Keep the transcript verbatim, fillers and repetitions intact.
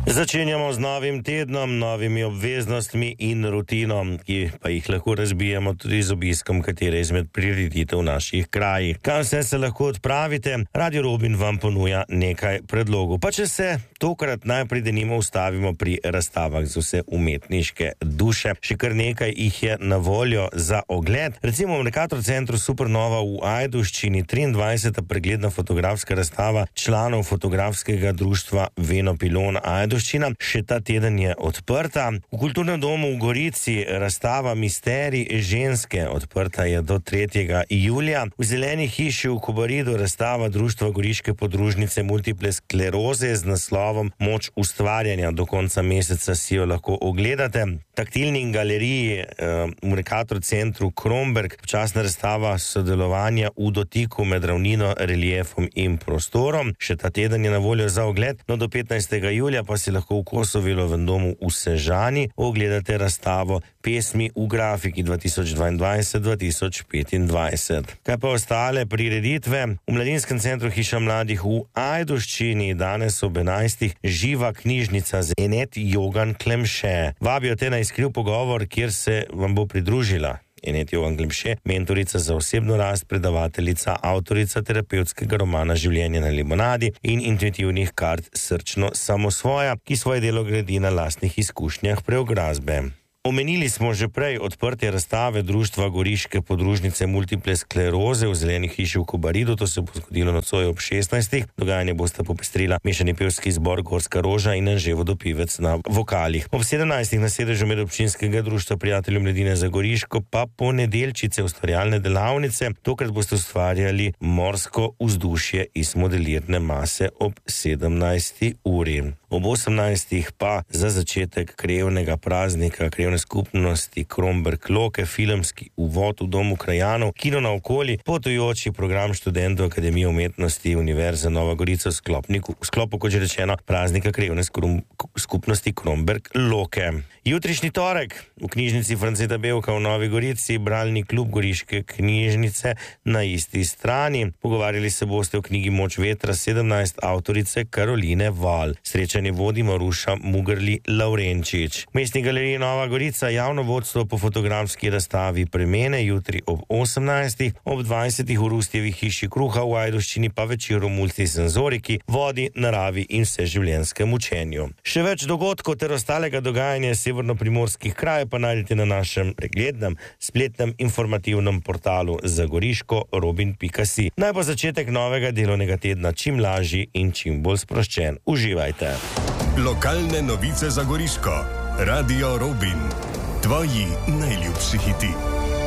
Začenjamo z novim tednom, novimi obveznostmi in rutino, ki pa jih lahko razbijemo tudi z obiskom katere izmed prireditev v naših krajih. Kam vse se lahko odpravite? Radio Robin vam ponuja nekaj predlogov. Pa če se tokrat najprej denimo ustavimo pri razstavah za vse umetniške duše. Še kar nekaj jih je na voljo za ogled. Recimo v Mercator centru Supernova v Ajdovščini triindvajseta pregledna fotografska razstava članov fotografskega društva Venopilon Ajdovščina. Še ta teden je odprta. V Kulturnem domu v Gorici razstava Misterij ženske, odprta je do tretjega julija. V Zeleni hiši v Kobaridu razstava Društva Goriške podružnice multiple skleroze z naslovom Moč ustvarjanja. Do konca meseca si jo lahko ogledate. Taktilni galeriji eh, v Mercator centru Kromberk časna razstava sodelovanja v dotiku med ravnino, reliefom in prostorom. Še ta teden je na voljo za ogled. No, do petnajstega julija pa si lahko v Kosovilovem domu v Sežani ogledate razstavo Pesmi v grafiki dva tisoč dvaindvajset do dva tisoč petindvajset. Kaj pa ostale prireditve? V Mladinskem centru Hiša mladih v Ajdovščini danes ob enajstih živa knjižnica z Enet Jogan Klemše. Vabijo te na iskriv pogovor, kjer se vam bo pridružila Enet Jogan Klemše, mentorica za osebno rast, predavateljica, avtorica terapevtskega romana Življenje na limonadi in intuitivnih kart Srčno samosvoja, ki svoje delo gradi na lastnih izkušnjah preobrazbe. Omenili smo že prej odprtje razstave Društva Goriške podružnice multiple skleroze v Zeleni hiši v Kobaridu. To se bo zgodilo nocoj ob šestnajstih. Dogajanje bosta popestrila mešani pevski zbor Gorska roža in Anže Vodopivec na vokalih. Ob sedemnajstih na sedežu medobčinskega društva Prijateljev mladine za Goriško pa ponedeljčice ustvarjalne delavnice. Tokrat boste ustvarjali morsko vzdušje iz modelirne mase ob sedemnajsti uri. Ob osemnajstih pa za začetek krajevnega praznika krajevne skupnosti Kromberk Loke, filmski uvod v domu krajanov, kino na okoli, potujoči program študentov Akademije umetnosti Univerze Nova Gorica v sklopu, kot že rečeno, praznika krajevne skupnosti Kromberk Loke. Jutrišnji torek v knjižnici Franceta Bevka v Novi Gorici bralni klub Goriške knjižnice na isti strani. Pogovarjali se boste o knjigi Moč vetra sedemnajst avtorice Karoline Val. Srečanje vodi Maruša Mugrli Laurenčič. V Mestni galeriji Nova Gorica javno vodstvo po fotografski razstavi Premene jutri ob osemnajstih, ob dvajsetih v Rustjevi hiši kruha v Ajdovščini pa večer o multisenzoriki, vodi, naravi in vseživljenjskem učenju. Še več dogodkov ter ostalega dogajanja severno-primorskih krajev pa najdete na našem preglednem spletnem informativnem portalu za Goriško robin pika si. Naj bo začetek novega delovnega tedna čim lažji in čim bolj sproščen. Uživajte. Lokalne novice za Goriško. Radio Robin. Tvoji najljubši hiti.